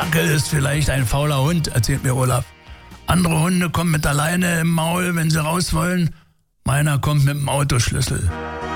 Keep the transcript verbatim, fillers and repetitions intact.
Dackel ist vielleicht ein fauler Hund, erzählt mir Olaf. Andere Hunde kommen mit der Leine im Maul, wenn sie raus wollen. Meiner kommt mit dem Autoschlüssel.